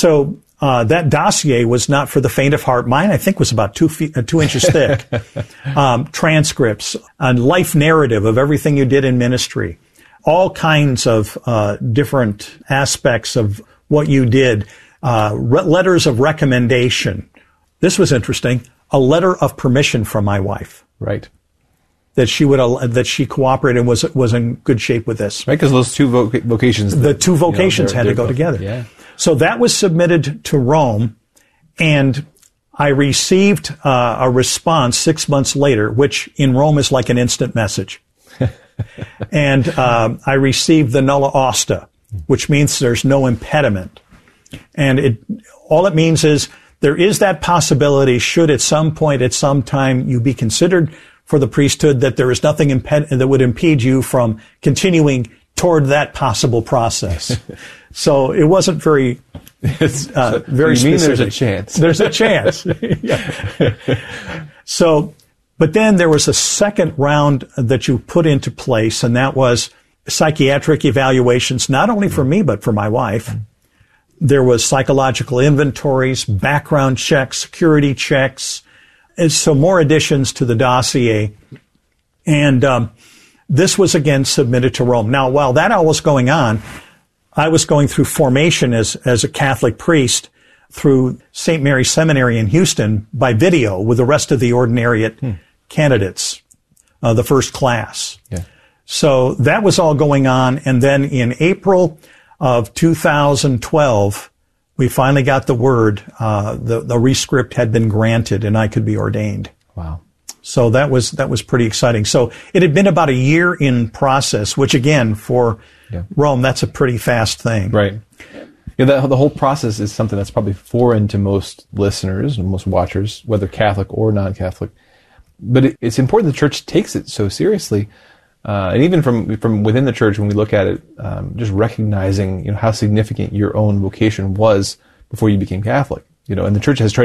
so that dossier was not for the faint of heart. Mine, I think, was about 2 inches thick. Transcripts, a life narrative of everything you did in ministry, all kinds of different aspects of what you did, letters of recommendation. This was interesting. A letter of permission from my wife. Right. That she cooperated and was in good shape with this. Right, because those two vocations. The two vocations had to go together. Yeah. So that was submitted to Rome, and I received a response 6 months later, which in Rome is like an instant message. And I received the nulla osta, which means there's no impediment. And all it means is there is that possibility, should at some point, at some time, you be considered for the priesthood, that there is nothing that would impede you from continuing toward that possible process. So it wasn't very specific. There's a chance. There's a chance. Yeah. So, but then there was a second round that you put into place, and that was psychiatric evaluations, not only for me, but for my wife. There was psychological inventories, background checks, security checks, and so more additions to the dossier. And this was again submitted to Rome. Now, while that all was going on, I was going through formation as a Catholic priest through St. Mary's Seminary in Houston by video with the rest of the ordinariate candidates, the first class. Yeah. So that was all going on. And then in April of 2012, we finally got the word, the rescript had been granted and I could be ordained. Wow. So that was pretty exciting. So it had been about a year in process, which again, for Rome, that's a pretty fast thing. Right. The whole process is something that's probably foreign to most listeners and most watchers, whether Catholic or non-Catholic. But it's important the church takes it so seriously. And even from within the church, when we look at it, just recognizing, how significant your own vocation was before you became Catholic, and the church had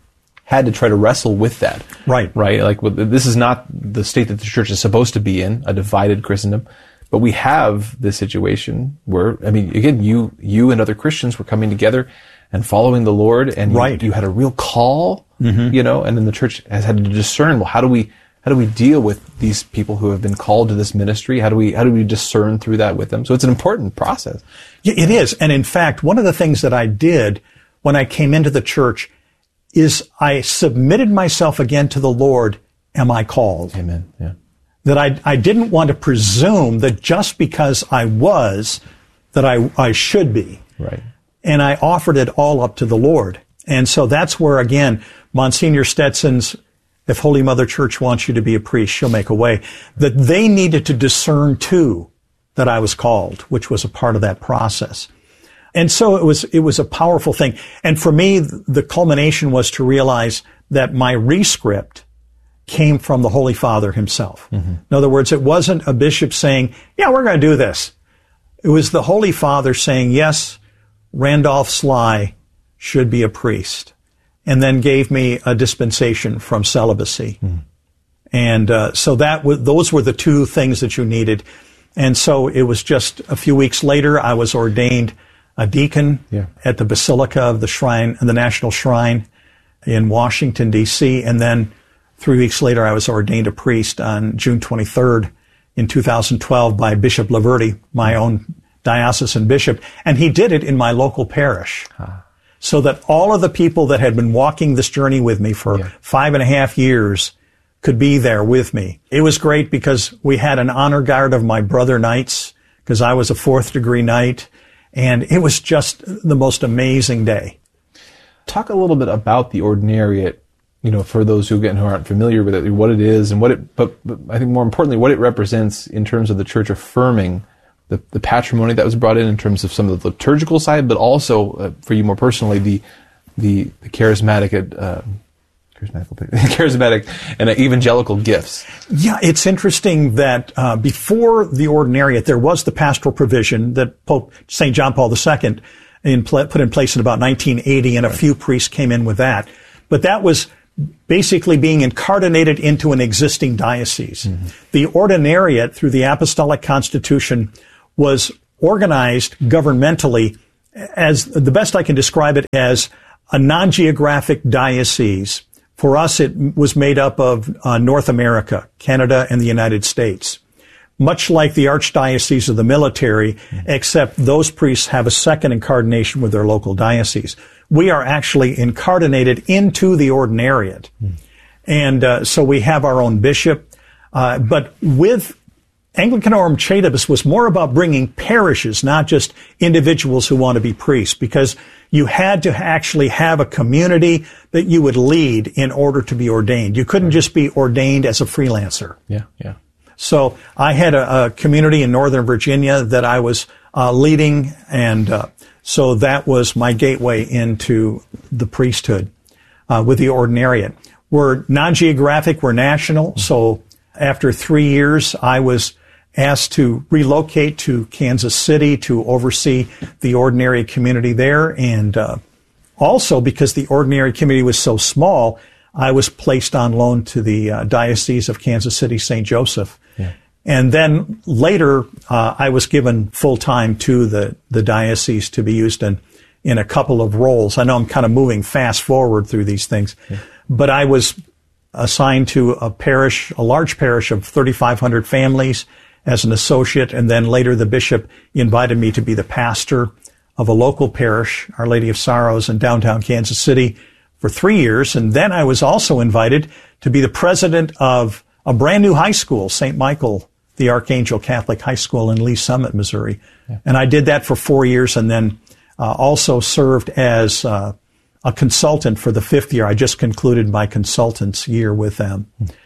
to try to wrestle with that. Right. Right. Like, this is not the state that the church is supposed to be in, a divided Christendom. But we have this situation where, again, you and other Christians were coming together and following the Lord, and you had a real call, and then the church has had to discern, well, how do we deal with these people who have been called to this ministry? How do we discern through that with them? So it's an important process. Yeah, it is. And in fact, one of the things that I did when I came into the church is I submitted myself again to the Lord. Am I called? Amen. Yeah. That I didn't want to presume that just because I was, that I should be. Right. And I offered it all up to the Lord. And so that's where, again, Monsignor Stetson's, if Holy Mother Church wants you to be a priest, she'll make a way, that they needed to discern too that I was called, which was a part of that process. And so it was a powerful thing. And for me, the culmination was to realize that my rescript came from the Holy Father himself. Mm-hmm. In other words, it wasn't a bishop saying, yeah, we're going to do this. It was the Holy Father saying, yes, Randolph Sly should be a priest. And then gave me a dispensation from celibacy. Mm. And so those were the two things that you needed. And so it was just a few weeks later, I was ordained a deacon at the Basilica of the Shrine, the National Shrine in Washington, D.C. And then 3 weeks later, I was ordained a priest on June 23rd in 2012 by Bishop Laverty, my own diocesan bishop. And he did it in my local parish. So that all of the people that had been walking this journey with me for 5.5 years could be there with me. It was great because we had an honor guard of my brother knights, because I was a 4th degree knight, and it was just the most amazing day. Talk a little bit about the ordinariate, for those who aren't familiar with it, what it is and but I think more importantly, what it represents in terms of the church affirming the patrimony that was brought in terms of some of the liturgical side, but also for you more personally, the charismatic and evangelical gifts. Yeah, it's interesting that before the ordinariate, there was the pastoral provision that Pope St. John Paul II put in place in about 1980, and a few priests came in with that. But that was basically being incarnated into an existing diocese. Mm-hmm. The ordinariate, through the Apostolic Constitution, was organized governmentally as the best I can describe it as a non-geographic diocese. For us, it was made up of North America, Canada, and the United States. Much like the archdiocese of the military, except those priests have a second incarnation with their local diocese. We are actually incarnated into the ordinariate. And so we have our own bishop. But with Anglicanorum Coetibus was more about bringing parishes, not just individuals who want to be priests, because you had to actually have a community that you would lead in order to be ordained. You couldn't just be ordained as a freelancer. Yeah, yeah. So I had a community in Northern Virginia that I was leading, and so that was my gateway into the priesthood with the ordinariate. We're non-geographic, we're national, so after 3 years, I was asked to relocate to Kansas City to oversee the ordinary community there. And also, because the ordinary community was so small, I was placed on loan to the Diocese of Kansas City, St. Joseph. Yeah. And then later, I was given full time to the diocese to be used in a couple of roles. I know I'm kind of moving fast forward through these things, but I was assigned to a large parish of 3,500 families as an associate, and then later the bishop invited me to be the pastor of a local parish, Our Lady of Sorrows, in downtown Kansas City for 3 years. And then I was also invited to be the president of a brand new high school, St. Michael the Archangel Catholic High School in Lee Summit, Missouri. Yeah. And I did that for 4 years, and then also served as a consultant for the 5th year. I just concluded my consultant's year with them.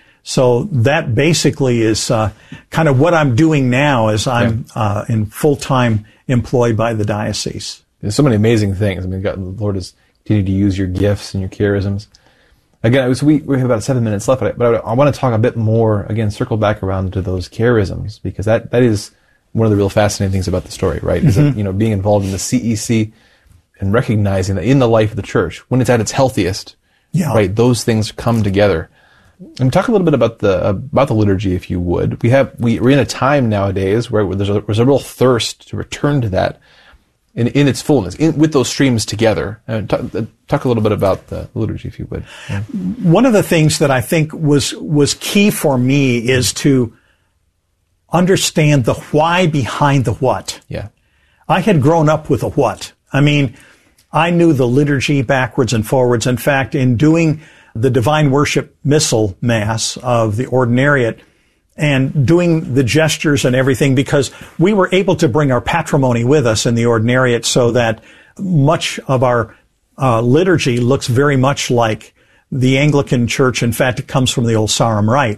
So that basically is kind of what I'm doing now as I'm in full-time employed by the diocese. There's so many amazing things. I mean, the Lord has continued to use your gifts and your charisms. Again, we have about 7 minutes left, but I want to talk a bit more, again, circle back around to those charisms, because that is one of the real fascinating things about the story, right? Is that, being involved in the CEC and recognizing that in the life of the church, when it's at its healthiest, right, those things come together. And talk a little bit about the liturgy, if you would. We're in a time nowadays where there's a real thirst to return to that in its fullness, with those streams together. Talk a little bit about the liturgy, if you would. Yeah. One of the things that I think was key for me is to understand the why behind the what. Yeah, I had grown up with a what. I mean, I knew the liturgy backwards and forwards. In fact, in doing the Divine Worship Missal Mass of the Ordinariate and doing the gestures and everything, because we were able to bring our patrimony with us in the Ordinariate, so that much of our liturgy looks very much like the Anglican Church. In fact, it comes from the old Sarum Rite.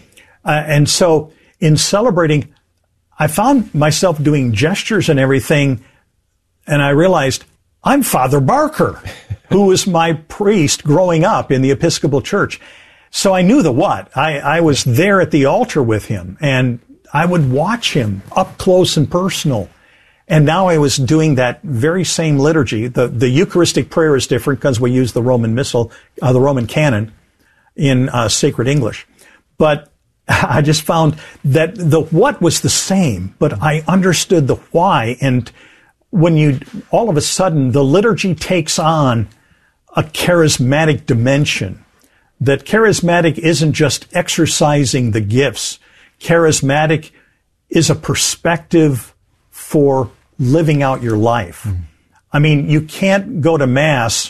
And so in celebrating, I found myself doing gestures and everything, and I realized I'm Father Barker, who was my priest growing up in the Episcopal Church. So I knew the what. I was there at the altar with him, and I would watch him up close and personal. And now I was doing that very same liturgy. The Eucharistic prayer is different because we use the Roman Missal, the Roman canon in sacred English. But I just found that the what was the same, but I understood the why. And when all of a sudden, the liturgy takes on a charismatic dimension. That charismatic isn't just exercising the gifts. Charismatic is a perspective for living out your life. I mean, you can't go to Mass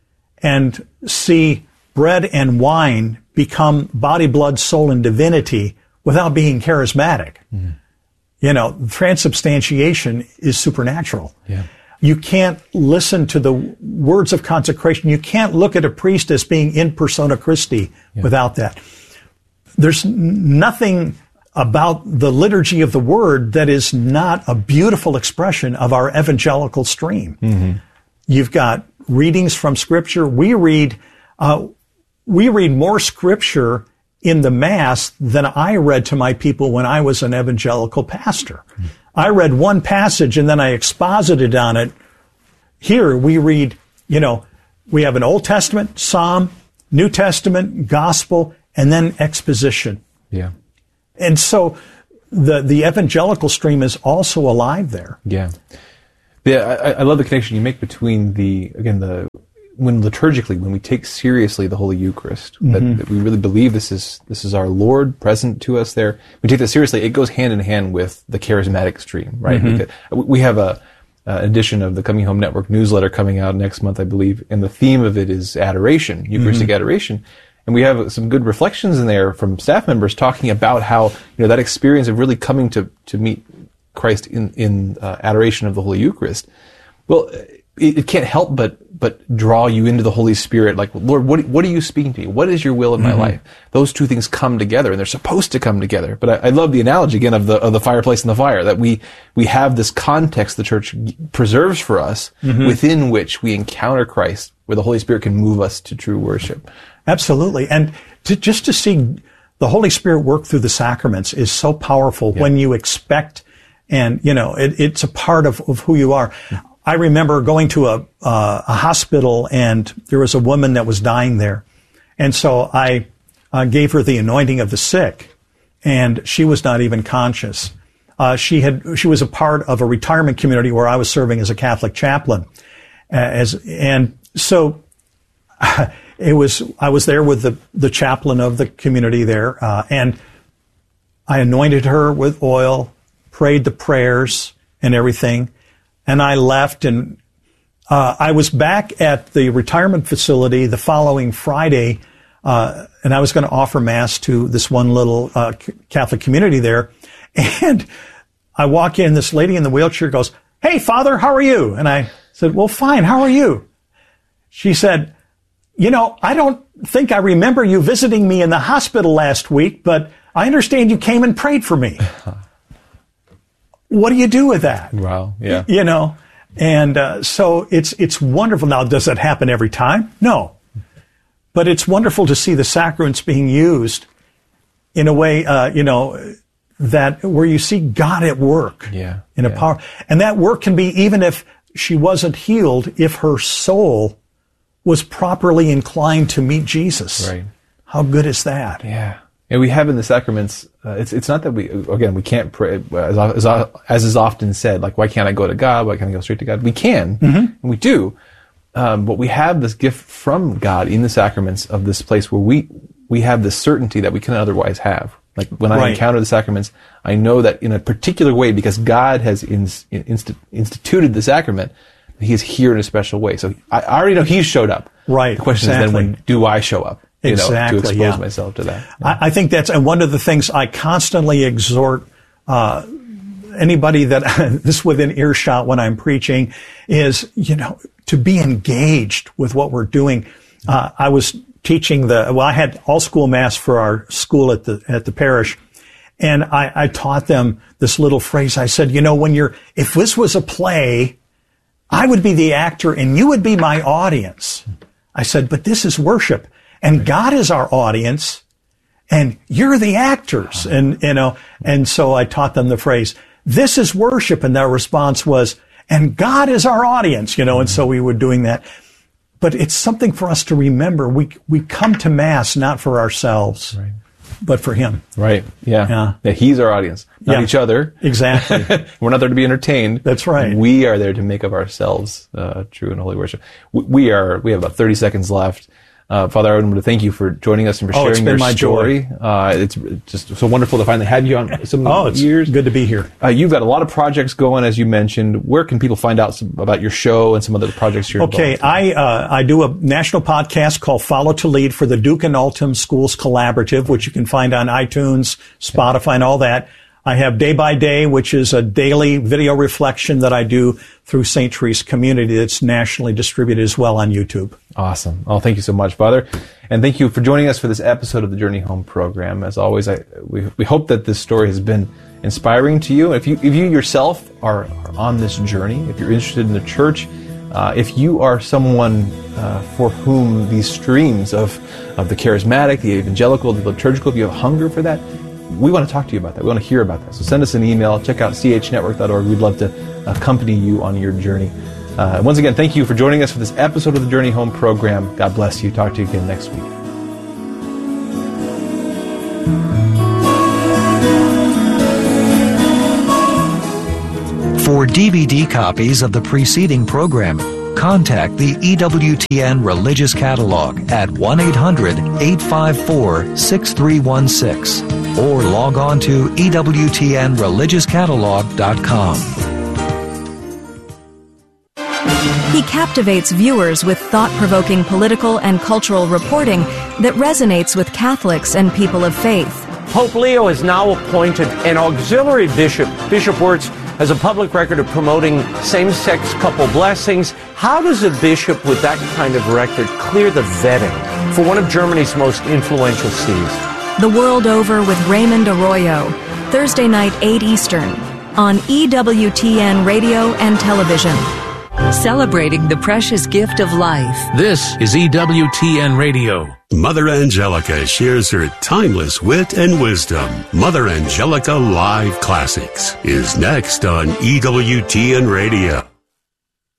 and see bread and wine become body, blood, soul, and divinity without being charismatic. Transubstantiation is supernatural. Yeah. You can't listen to the words of consecration. You can't look at a priest as being in persona Christi without that. There's nothing about the liturgy of the Word that is not a beautiful expression of our evangelical stream. You've got readings from Scripture. We read more Scripture in the Mass than I read to my people when I was an evangelical pastor. I read one passage and then I exposited on it. Here we read, we have an Old Testament, Psalm, New Testament, Gospel, and then exposition. Yeah. And so the evangelical stream is also alive there. Yeah. Yeah, I love the connection you make between when liturgically, when we take seriously the Holy Eucharist, that we really believe this is our Lord present to us there. We take that seriously. It goes hand in hand with the charismatic stream, right? Because we have a edition of the Coming Home Network newsletter coming out next month, I believe, and the theme of it is adoration, Eucharistic adoration. And we have some good reflections in there from staff members talking about how, that experience of really coming to meet Christ in adoration of the Holy Eucharist. Well, it can't help but draw you into the Holy Spirit. Like, Lord, what are you speaking to me? What is your will in my life? Those two things come together, and they're supposed to come together. But I love the analogy again of the fireplace and the fire, that we have this context the church preserves for us within which we encounter Christ, where the Holy Spirit can move us to true worship. Absolutely. And just to see the Holy Spirit work through the sacraments is so powerful when you expect, and, it's a part of who you are. I remember going to a hospital, and there was a woman that was dying there. And so I gave her the anointing of the sick, and she was not even conscious. She was a part of a retirement community where I was serving as a Catholic chaplain. And so I was there with the chaplain of the community there, and I anointed her with oil, prayed the prayers and everything. And I left, and I was back at the retirement facility the following Friday, and I was going to offer Mass to this one little Catholic community there. And I walk in, this lady in the wheelchair goes, "Hey, Father, how are you?" And I said, "Well, fine, how are you?" She said, "I don't think I remember you visiting me in the hospital last week, but I understand you came and prayed for me." What do you do with that? Wow, yeah. And so it's wonderful. Now, does that happen every time? No. But it's wonderful to see the sacraments being used in a way, that where you see God at work in a power. And that work can be, even if she wasn't healed, if her soul was properly inclined to meet Jesus. Right. How good is that? Yeah. And we have in the sacraments, it's not that we can't pray, as is often said, like, why can't I go to God? Why can't I go straight to God? We can, and we do. But we have this gift from God in the sacraments of this place where we have this certainty that we cannot otherwise have. Like, when I encounter the sacraments, I know that in a particular way, because God has instituted the sacrament, He is here in a special way. So I already know He's showed up. Right. The question is then, when do I show up? To expose myself to that. Yeah. I think that's, and one of the things I constantly exhort anybody that this within earshot when I'm preaching is, to be engaged with what we're doing. I was teaching I had all school Mass for our school at the parish, and I taught them this little phrase. I said, if this was a play, I would be the actor and you would be my audience. I said, but this is worship. And God is our audience, and you're the actors. And so I taught them the phrase, this is worship. And their response was, and God is our audience, and so we were doing that. But it's something for us to remember. We come to Mass not for ourselves, but for Him. Right. Yeah. He's our audience, not each other. Exactly. We're not there to be entertained. That's right. We are there to make of ourselves true and holy worship. We have about 30 seconds left. Father, I want to thank you for joining us and for sharing your story. It's just so wonderful to finally have you on some years. Good to be here. You've got a lot of projects going, as you mentioned. Where can people find out about your show and some other projects you're involved with? I do a national podcast called Follow to Lead for the Duke and Altum Schools Collaborative, which you can find on iTunes, Spotify, and all that. I have Day by Day, which is a daily video reflection that I do through St. Teresa Community that's nationally distributed as well on YouTube. Awesome. Oh, thank you so much, Father. And thank you for joining us for this episode of the Journey Home program. As always, we hope that this story has been inspiring to you. If you yourself are on this journey, if you're interested in the church, if you are someone for whom these streams of the charismatic, the evangelical, the liturgical, if you have hunger for that, we want to talk to you about that. We want to hear about that. So send us an email. Check out chnetwork.org. We'd love to accompany you on your journey. Once again, thank you for joining us for this episode of the Journey Home program. God bless you. Talk to you again next week. For DVD copies of the preceding program, contact the EWTN Religious Catalog at 1-800-854-6316 or log on to EWTNReligiousCatalog.com. He captivates viewers with thought-provoking political and cultural reporting that resonates with Catholics and people of faith. Pope Leo has now appointed an auxiliary bishop. Bishop Wirtz has a public record of promoting same-sex couple blessings. How does a bishop with that kind of record clear the vetting for one of Germany's most influential sees? The World Over with Raymond Arroyo, Thursday night, 8 Eastern, on EWTN Radio and Television. Celebrating the precious gift of life. This is EWTN Radio. Mother Angelica shares her timeless wit and wisdom. Mother Angelica Live Classics is next on EWTN Radio.